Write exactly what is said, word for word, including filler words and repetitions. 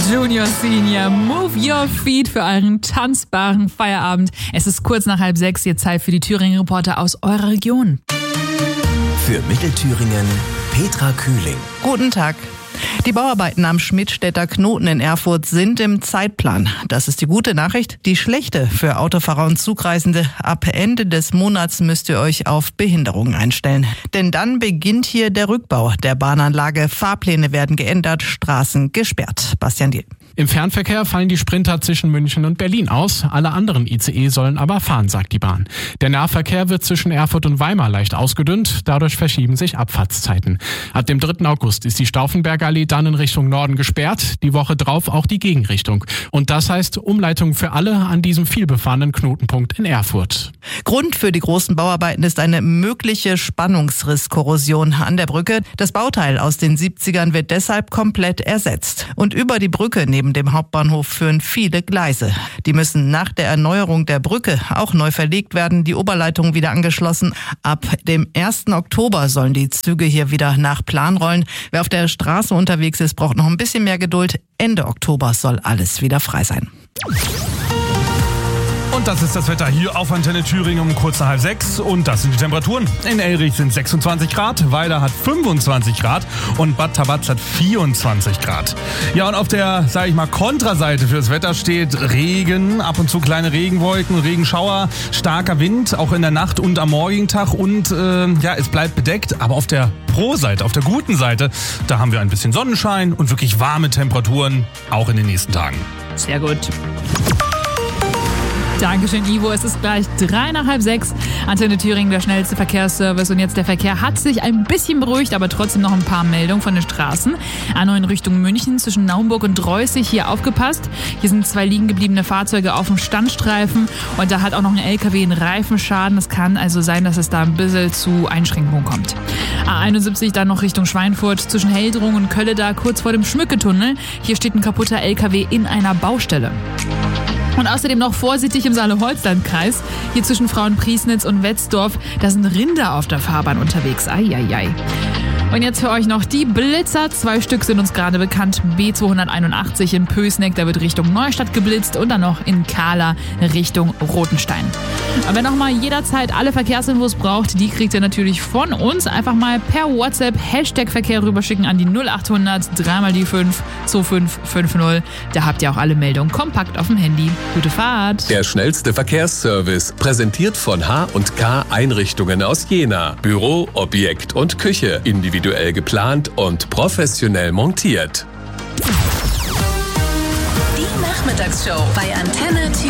Junior Senior, move your feet für euren tanzbaren Feierabend. Es ist kurz nach halb sechs, jetzt Zeit für die Thüringen-Reporter aus eurer Region. Für Mittelthüringen, Petra Kühling. Guten Tag. Die Bauarbeiten am Schmidtstädter Knoten in Erfurt sind im Zeitplan. Das ist die gute Nachricht. Die schlechte für Autofahrer und Zugreisende. Ab Ende des Monats müsst ihr euch auf Behinderungen einstellen. Denn dann beginnt hier der Rückbau der Bahnanlage. Fahrpläne werden geändert, Straßen gesperrt. Bastian Diel. Im Fernverkehr fallen die Sprinter zwischen München und Berlin aus. Alle anderen I C E sollen aber fahren, sagt die Bahn. Der Nahverkehr wird zwischen Erfurt und Weimar leicht ausgedünnt. Dadurch verschieben sich Abfahrtszeiten. Ab dem dritten August ist die Stauffenbergallee dann in Richtung Norden gesperrt. Die Woche drauf auch die Gegenrichtung. Und das heißt Umleitung für alle an diesem vielbefahrenen Knotenpunkt in Erfurt. Grund für die großen Bauarbeiten ist eine mögliche Spannungsrisskorrosion an der Brücke. Das Bauteil aus den siebzigern wird deshalb komplett ersetzt. Und über die Brücke neben dem Hauptbahnhof führen viele Gleise. Die müssen nach der Erneuerung der Brücke auch neu verlegt werden, die Oberleitung wieder angeschlossen. Ab dem ersten Oktober sollen die Züge hier wieder nach Plan rollen. Wer auf der Straße unterwegs ist, braucht noch ein bisschen mehr Geduld. Ende Oktober soll alles wieder frei sein. Und das ist das Wetter hier auf Antenne Thüringen um kurz nach halb sechs. Und das sind die Temperaturen. In Elrich sind sechsundzwanzig Grad, Weida hat fünfundzwanzig Grad und Bad Tabatz hat vierundzwanzig Grad. Ja, und auf der, sag ich mal, Kontraseite fürs Wetter steht Regen, ab und zu kleine Regenwolken, Regenschauer, starker Wind, auch in der Nacht und am morgigen Tag. Und äh, ja, es bleibt bedeckt, aber auf der Pro-Seite, auf der guten Seite, da haben wir ein bisschen Sonnenschein und wirklich warme Temperaturen, auch in den nächsten Tagen. Sehr gut. Dankeschön, Ivo. Es ist gleich drei nach halb sechs. Antenne Thüringen, der schnellste Verkehrsservice. Und jetzt der Verkehr hat sich ein bisschen beruhigt, aber trotzdem noch ein paar Meldungen von den Straßen. A neun Richtung München zwischen Naumburg und Dreußig. Hier aufgepasst. Hier sind zwei liegen gebliebene Fahrzeuge auf dem Standstreifen. Und da hat auch noch ein L K W einen Reifenschaden. Es kann also sein, dass es da ein bisschen zu Einschränkungen kommt. A einundsiebzig dann noch Richtung Schweinfurt zwischen Heldrung und Kölle da kurz vor dem Schmücketunnel. Hier steht ein kaputter L K W in einer Baustelle. Und außerdem noch vorsichtig im Saale-Holzland-Kreis. Hier zwischen Frauenpriesnitz und Wetzdorf, da sind Rinder auf der Fahrbahn unterwegs. Eieiei. Und jetzt für euch noch die Blitzer. Zwei Stück sind uns gerade bekannt. B zweihunderteinundachtzig in Pößneck, da wird Richtung Neustadt geblitzt. Und dann noch in Kahla Richtung Rotenstein. Aber wer nochmal jederzeit alle Verkehrsinfos braucht, die kriegt ihr natürlich von uns. Einfach mal per WhatsApp Hashtag Verkehr rüberschicken an die null achthundert drei mal die fünf zwei fünf fünf null. Da habt ihr auch alle Meldungen kompakt auf dem Handy. Gute Fahrt. Der schnellste Verkehrsservice, präsentiert von H und K Einrichtungen aus Jena. Büro, Objekt und Küche, individuell geplant und professionell montiert. Die Nachmittagsshow bei Antenne Thüringen.